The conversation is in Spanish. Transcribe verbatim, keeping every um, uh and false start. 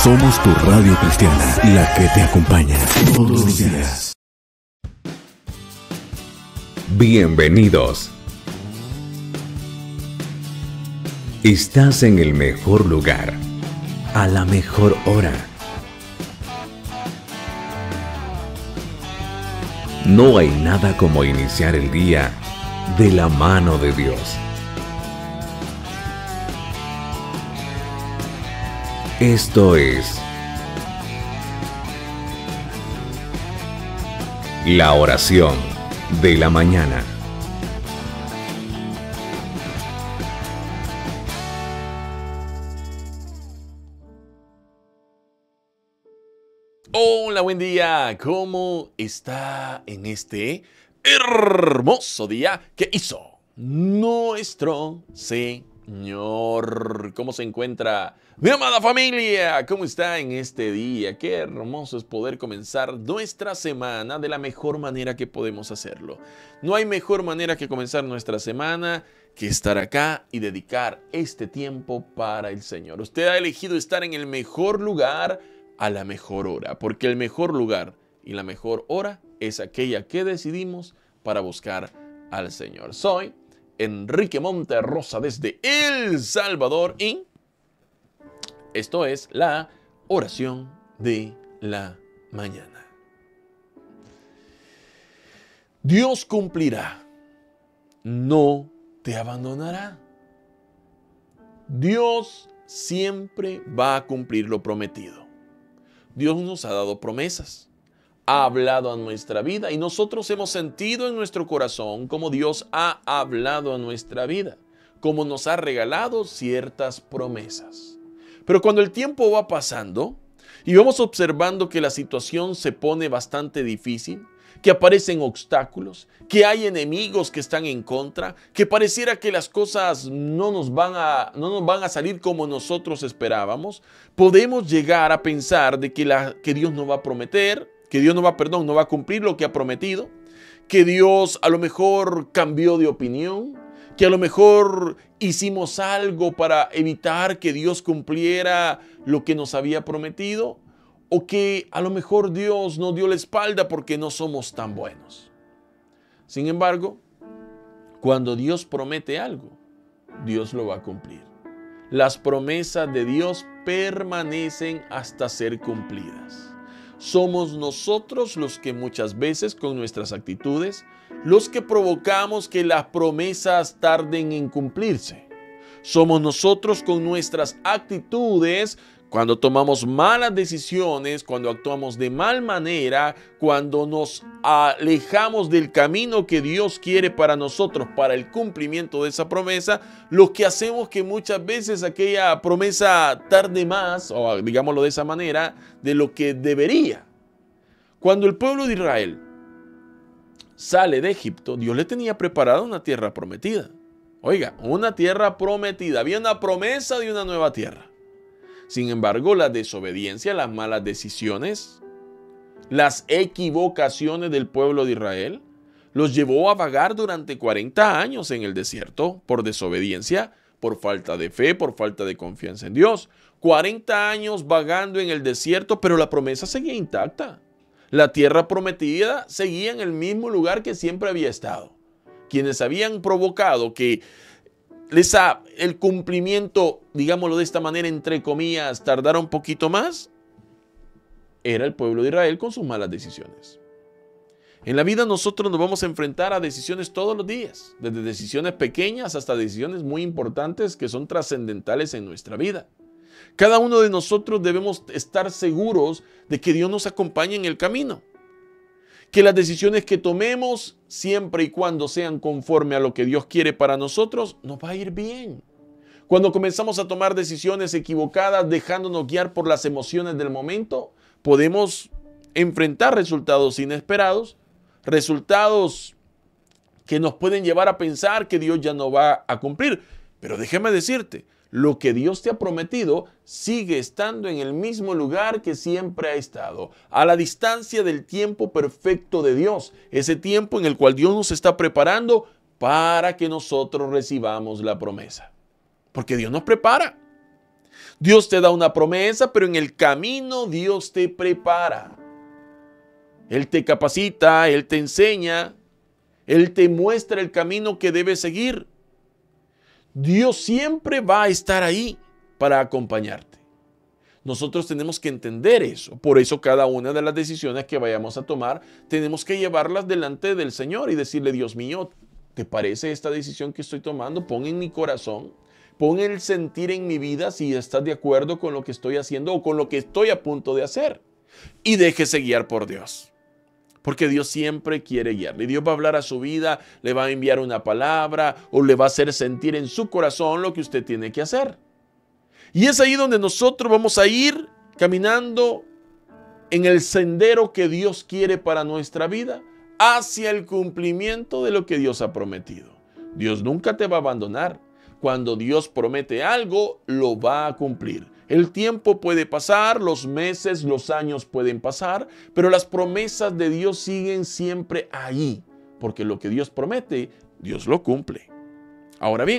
Somos tu radio cristiana, la que te acompaña todos los días. Bienvenidos. Estás en el mejor lugar, a la mejor hora. No hay nada como iniciar el día de la mano de Dios. Esto es la oración de la mañana. Hola, buen día. ¿Cómo está en este hermoso día que hizo nuestro Señor? ¿Cómo se encuentra mi amada familia? ¿Cómo está en este día? Qué hermoso es poder comenzar nuestra semana de la mejor manera que podemos hacerlo. No hay mejor manera que comenzar nuestra semana que estar acá y dedicar este tiempo para el Señor. Usted ha elegido estar en el mejor lugar a la mejor hora, porque el mejor lugar y la mejor hora es aquella que decidimos para buscar al Señor. Soy Enrique Monterrosa desde El Salvador y esto es la oración de la mañana. Dios cumplirá, no te abandonará. Dios siempre va a cumplir lo prometido. Dios nos ha dado promesas, ha hablado a nuestra vida y nosotros hemos sentido en nuestro corazón como Dios ha hablado a nuestra vida, como nos ha regalado ciertas promesas. Pero cuando el tiempo va pasando y vamos observando que la situación se pone bastante difícil, que aparecen obstáculos, que hay enemigos que están en contra, que pareciera que las cosas no nos van a, no nos van a salir como nosotros esperábamos, podemos llegar a pensar de que, la, que Dios no va a prometer, que Dios no va, perdón, no va a cumplir lo que ha prometido, que Dios a lo mejor cambió de opinión, que a lo mejor hicimos algo para evitar que Dios cumpliera lo que nos había prometido, o que a lo mejor Dios nos dio la espalda porque no somos tan buenos. Sin embargo, cuando Dios promete algo, Dios lo va a cumplir. Las promesas de Dios permanecen hasta ser cumplidas. Somos nosotros los que muchas veces con nuestras actitudes, los que provocamos que las promesas tarden en cumplirse. Somos nosotros con nuestras actitudes cuando tomamos malas decisiones, cuando actuamos de mal manera, cuando nos alejamos del camino que Dios quiere para nosotros, para el cumplimiento de esa promesa, lo que hacemos que muchas veces aquella promesa tarde más, o digámoslo de esa manera, de lo que debería. Cuando el pueblo de Israel sale de Egipto, Dios le tenía preparada una tierra prometida. Oiga, una tierra prometida, había una promesa de una nueva tierra. Sin embargo, la desobediencia, las malas decisiones, las equivocaciones del pueblo de Israel los llevó a vagar durante cuarenta años en el desierto por desobediencia, por falta de fe, por falta de confianza en Dios. cuarenta años vagando en el desierto, pero la promesa seguía intacta. La tierra prometida seguía en el mismo lugar que siempre había estado. Quienes habían provocado que Esa, el cumplimiento, digámoslo de esta manera, entre comillas, tardara un poquito más, era el pueblo de Israel con sus malas decisiones. En la vida nosotros nos vamos a enfrentar a decisiones todos los días, desde decisiones pequeñas hasta decisiones muy importantes que son trascendentales en nuestra vida. Cada uno de nosotros debemos estar seguros de que Dios nos acompaña en el camino. Que las decisiones que tomemos, siempre y cuando sean conforme a lo que Dios quiere para nosotros, nos va a ir bien. Cuando comenzamos a tomar decisiones equivocadas, dejándonos guiar por las emociones del momento, podemos enfrentar resultados inesperados, resultados que nos pueden llevar a pensar que Dios ya no va a cumplir. Pero déjame decirte, lo que Dios te ha prometido sigue estando en el mismo lugar que siempre ha estado, a la distancia del tiempo perfecto de Dios, ese tiempo en el cual Dios nos está preparando para que nosotros recibamos la promesa. Porque Dios nos prepara. Dios te da una promesa, pero en el camino Dios te prepara. Él te capacita, Él te enseña, Él te muestra el camino que debes seguir. Dios siempre va a estar ahí para acompañarte. Nosotros tenemos que entender eso. Por eso cada una de las decisiones que vayamos a tomar, tenemos que llevarlas delante del Señor y decirle: Dios mío, ¿te parece esta decisión que estoy tomando? Pon en mi corazón, pon el sentir en mi vida si estás de acuerdo con lo que estoy haciendo o con lo que estoy a punto de hacer. Y déjese guiar por Dios. Porque Dios siempre quiere guiarle. Dios va a hablar a su vida, le va a enviar una palabra o le va a hacer sentir en su corazón lo que usted tiene que hacer. Y es ahí donde nosotros vamos a ir caminando en el sendero que Dios quiere para nuestra vida, hacia el cumplimiento de lo que Dios ha prometido. Dios nunca te va a abandonar. Cuando Dios promete algo, lo va a cumplir. El tiempo puede pasar, los meses, los años pueden pasar, pero las promesas de Dios siguen siempre ahí, porque lo que Dios promete, Dios lo cumple. Ahora bien,